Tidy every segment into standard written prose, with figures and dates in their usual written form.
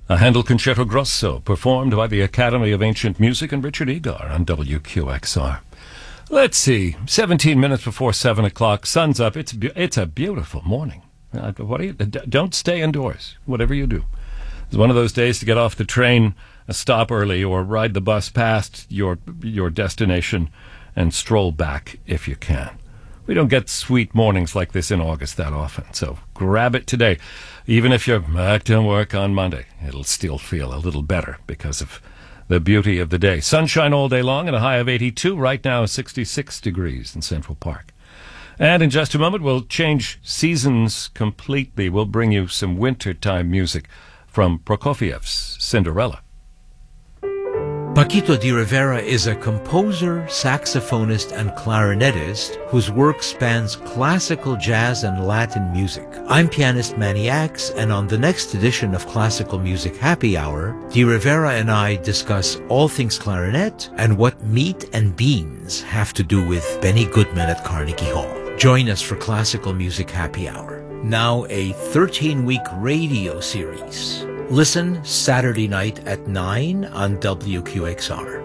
A Handel Concerto Grosso, performed by the Academy of Ancient Music and Richard Egar on WQXR. Let's see, 17 minutes before 7 o'clock, sun's up. It's a beautiful morning. Don't stay indoors, whatever you do. It's one of those days to get off the train, stop early, or ride the bus past your destination and stroll back if you can. We don't get sweet mornings like this in August that often, so grab it today. Even if you're back to work on Monday, it'll still feel a little better because of the beauty of the day. Sunshine all day long and a high of 82. Right now, 66 degrees in Central Park. And in just a moment, we'll change seasons completely. We'll bring you some wintertime music from Prokofiev's Cinderella. Paquito D'Rivera is a composer, saxophonist, and clarinetist whose work spans classical, jazz, and Latin music. I'm pianist Manny Axe, and on the next edition of Classical Music Happy Hour, D'Rivera and I discuss all things clarinet and what meat and beans have to do with Benny Goodman at Carnegie Hall. Join us for Classical Music Happy Hour. Now a 13-week radio series. Listen Saturday night at 9 on WQXR.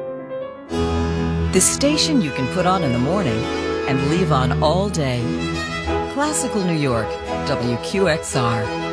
The station you can put on in the morning and leave on all day. Classical New York, WQXR.